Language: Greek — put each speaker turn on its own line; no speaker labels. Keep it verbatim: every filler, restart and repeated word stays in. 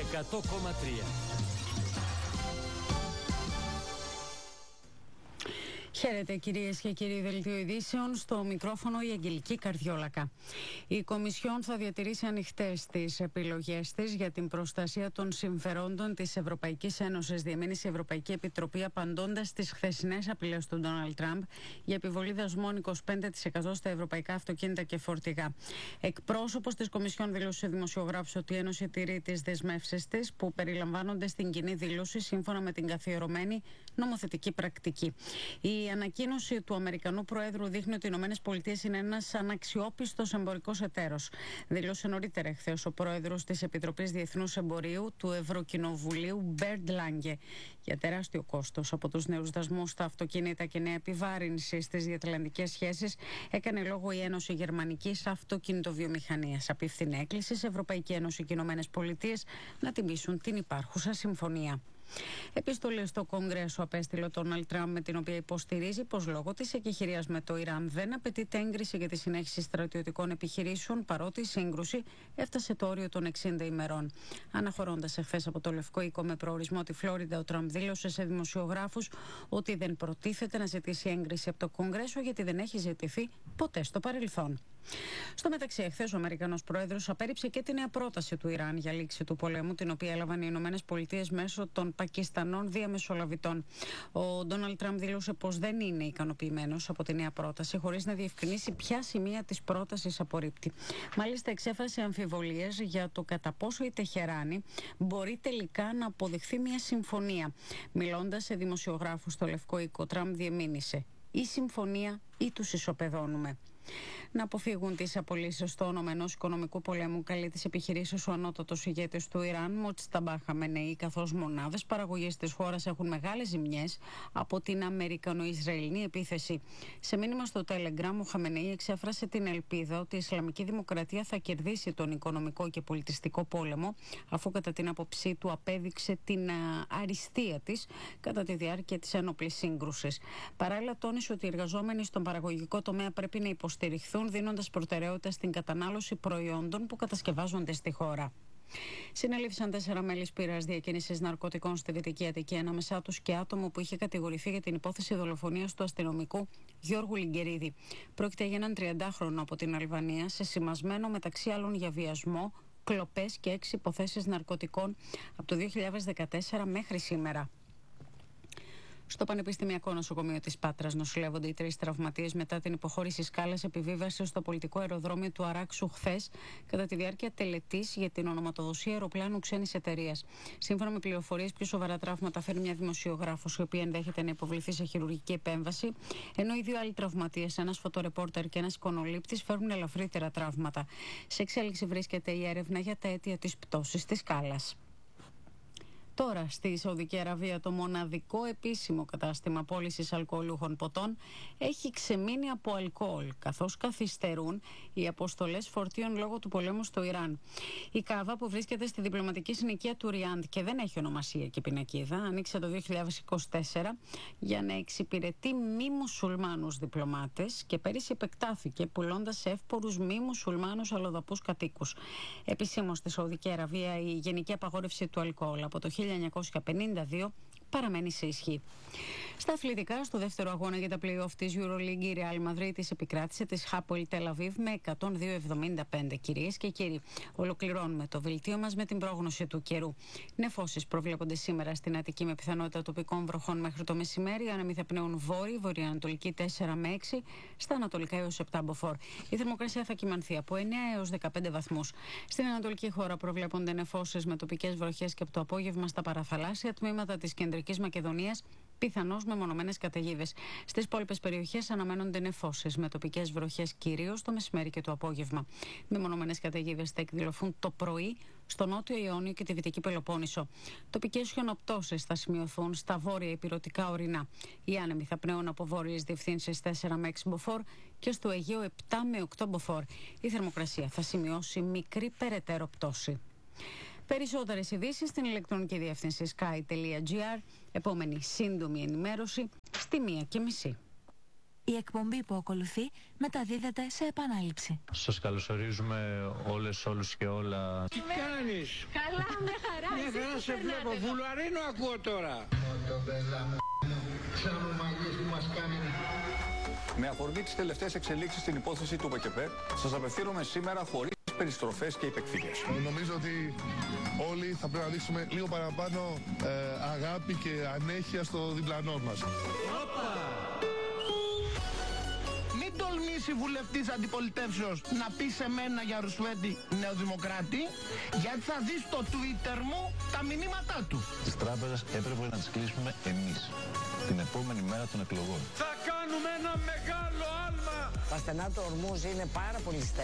εκατό κόμμα τρία.
Χαίρετε κυρίες και κύριοι, δελτίο ειδήσεων, στο μικρόφωνο η Αγγελική Καρδιόλακα. Η Κομισιόν θα διατηρήσει ανοιχτές τις επιλογές της για την προστασία των συμφερόντων της Ευρωπαϊκής Ένωσης, διεμήνυσε η Ευρωπαϊκή Επιτροπή, απαντώντας στις χθεσινές απειλές του Ντόναλντ Τραμπ για επιβολή δασμών είκοσι πέντε τοις εκατό στα ευρωπαϊκά αυτοκίνητα και φορτηγά. Εκπρόσωπος της Κομισιόν δήλωσε σε δημοσιογράφους ότι η Ένωση τηρεί τις δεσμεύσεις της που περιλαμβάνονται στην κοινή δήλωση σύμφωνα με την καθιερωμένη νομοθετική πρακτική. Η ανακοίνωση του Αμερικανού Προέδρου δείχνει ότι οι ΗΠΑ είναι ένας αναξιόπιστος εμπορικός εταίρος. Δήλωσε νωρίτερα εχθές ο Πρόεδρος της Επιτροπής Διεθνούς Εμπορίου του Ευρωκοινοβουλίου, Μπέρντ Λάγκε, για τεράστιο κόστος από τους νέους δασμούς στα αυτοκίνητα και νέα επιβάρυνση στις διατλαντικές σχέσεις. Έκανε λόγο η Ένωση Γερμανικής Αυτοκινητοβιομηχανίας. Απίφθινε έκκληση σε Ευρωπαϊκή Ένωση και ΗΠΑ να τιμήσουν την υπάρχουσα συμφωνία. Επιστολή στο Κογκρέσο απέστειλε ο Ντόναλντ Τραμπ, με την οποία υποστηρίζει πως λόγω της εκεχηρίας με το Ιράν δεν απαιτείται έγκριση για τη συνέχιση στρατιωτικών επιχειρήσεων, παρότι η σύγκρουση έφτασε το όριο των εξήντα ημερών. Αναχωρώντας εχθές από το Λευκό Οίκο με προορισμό τη Φλόριντα, ο Τραμπ δήλωσε σε δημοσιογράφους ότι δεν προτίθεται να ζητήσει έγκριση από το Κογκρέσο, γιατί δεν έχει ζητηθεί ποτέ στο παρελθόν. Στο μεταξύ, εχθές ο Αμερικανός Πρόεδρος απέρριψε και τη νέα πρόταση του Ιράν για λήξη του πολέμου, την οποία έλαβαν οι ΗΠΑ μέσω των Πακιστανών διαμεσολαβητών. Ο Ντόναλντ Τραμπ δήλωσε πως δεν είναι ικανοποιημένος από τη νέα πρόταση, χωρίς να διευκρινίσει ποια σημεία της πρότασης απορρίπτει. Μάλιστα, εξέφρασε αμφιβολίες για το κατά πόσο η Τεχεράνη μπορεί τελικά να αποδεχθεί μια συμφωνία. Μιλώντας σε δημοσιογράφους στο Λευκό Οίκο, Τραμπ διεμήνυσε: «Η συμφωνία ή τους ισοπεδώνουμε». Να αποφύγουν τις απολύσεις στο όνομα ενός οικονομικού πολέμου, καλεί τις επιχειρήσεις ο ανώτατος ηγέτης του Ιράν, Μοτζταμπά Χαμενεή, καθώς μονάδες παραγωγής της χώρας έχουν μεγάλες ζημιές από την Αμερικανο-Ισραηλινή επίθεση. Σε μήνυμα στο Telegram, ο Χαμενεή εξέφρασε την ελπίδα ότι η Ισλαμική Δημοκρατία θα κερδίσει τον οικονομικό και πολιτιστικό πόλεμο, αφού κατά την άποψή του απέδειξε την αριστεία της κατά τη διάρκεια της ένοπλης σύγκρουσης. Παράλληλα, τόνισε ότι οι εργαζόμενοι στον παραγωγικό τομέα πρέπει να υποστηριχθούν, δίνοντας προτεραιότητα στην κατανάλωση προϊόντων που κατασκευάζονται στη χώρα. Συνελήφθησαν τέσσερα μέλη σπήρας διακίνησης ναρκωτικών στη Δυτική Αττική, ανάμεσά τους και άτομο που είχε κατηγορηθεί για την υπόθεση δολοφονίας του αστυνομικού Γιώργου Λιγκερίδη. Πρόκειται για έναν τριαντάχρονο από την Αλβανία, σε σημασμένο μεταξύ άλλων για βιασμό, κλοπές και έξι υποθέσεις ναρκωτικών από το δύο χιλιάδες δεκατέσσερα μέχρι σήμερα. Στο Πανεπιστημιακό Νοσοκομείο της Πάτρας νοσηλεύονται οι τρεις τραυματίες μετά την υποχώρηση σκάλας επιβίβασης στο πολιτικό αεροδρόμιο του Αράξου χθες, κατά τη διάρκεια τελετής για την ονοματοδοσία αεροπλάνου ξένης εταιρείας. Σύμφωνα με πληροφορίες, πιο σοβαρά τραύματα φέρνει μια δημοσιογράφος, η οποία ενδέχεται να υποβληθεί σε χειρουργική επέμβαση, ενώ οι δύο άλλοι τραυματίες, ένας φωτορεπόρτερ και ένας εικονολήπτης, φέρνουν ελαφρύτερα τραύματα. Σε εξέλιξη βρίσκεται η έρευνα για τα αίτια της πτώσης της σκάλας. Τώρα, στη Σαουδική Αραβία, το μοναδικό επίσημο κατάστημα πώλησης αλκοολούχων ποτών έχει ξεμείνει από αλκοόλ, καθώς καθυστερούν οι αποστολές φορτίων λόγω του πολέμου στο Ιράν. Η Κάβα, που βρίσκεται στη διπλωματική συνοικία του Ριάντ και δεν έχει ονομασία και πινακίδα, ανοίξε το δύο χιλιάδες είκοσι τέσσερα για να εξυπηρετεί μη μουσουλμάνους διπλωμάτες και πέρυσι επεκτάθηκε, πουλώντας σε εύπορους μη μουσουλμάνους αλλοδαπούς κατοίκους. Επισήμως στη Σαουδική Αραβία, η γενική απαγόρευση του αλκοόλ από το χίλια εννιακόσια πενήντα δύο παραμένει σε ισχύ. Στα αθλητικά, στο δεύτερο αγώνα για τα play-off της EuroLeague, η Real Madrid επικράτησε της Hapoel Tel Aviv με εκατόν δύο εβδομήντα πέντε. Κυρίες και κύριοι, ολοκληρώνουμε το δελτίο μας με την πρόγνωση του καιρού. Νεφώσεις προβλέπονται σήμερα στην Αττική με πιθανότητα τοπικών βροχών μέχρι το μεσημέρι. Άνεμοι θα πνέουν βόρειοι, βορειοανατολική τέσσερα με έξι, στα ανατολικά έως επτά μποφόρ. Η θερμοκρασία θα κυμανθεί από εννέα έως δεκαπέντε βαθμούς. Στην ανατολική χώρα προβλέπονται νεφώσεις με τοπικές βροχές και από το απόγευμα στα παραθαλάσσια τμήματα της κεντρικής Μακεδονίας, πιθανώς μεμονωμένες καταιγίδες. Στις υπόλοιπες περιοχές αναμένονται νεφώσεις με τοπικές βροχές κυρίως το μεσημέρι και το απόγευμα. Μεμονωμένες καταιγίδες θα εκδηλωθούν το πρωί στο νότιο Ιόνιο και τη Δυτική Πελοπόννησο. Τοπικές χιονοπτώσεις θα σημειωθούν στα βόρεια ηπειρωτικά ορεινά. Οι άνεμοι θα πνέουν από βόρειες διευθύνσεις τέσσερα με έξι μποφόρ και στο Αιγαίο επτά με οκτώ μποφόρ. Η θερμοκρασία θα σημειώσει μικρή περαιτέρω πτώση. Περισσότερες ειδήσεις στην ηλεκτρονική διεύθυνση sky τελεία gr. Επόμενη σύντομη ενημέρωση στη μία και μισή.
Η εκπομπή που ακολουθεί μεταδίδεται σε επανάληψη.
Σας καλωσορίζουμε όλες, όλους και όλα.
Τι κάνεις?
Καλά, με χαρά.
Μια χαρά σε βλέπω, βουλαρίνο ακούω τώρα.
Με αφορμή τις τελευταίες εξελίξεις στην υπόθεση του ΟΚΕΠΕ, σας απευθύνομαι σήμερα χωρίς περιστροφές και υπεκφύγες.
Νομίζω ότι όλοι θα πρέπει να δείξουμε λίγο παραπάνω ε, αγάπη και ανέχεια στο διπλανό μας.
Μην τολμήσει βουλευτής αντιπολιτεύσεως να πει σε μένα για Ρουσφέτη νεοδημοκράτη, γιατί θα δεις στο Twitter μου τα μηνύματά του.
Τις τράπεζες έπρεπε να τις κλείσουμε εμείς την επόμενη μέρα των εκλογών.
Θα κάνουμε ένα μεγάλο άλμα.
Τα στενά του Ορμούζ είναι πάρα πολύ στενά.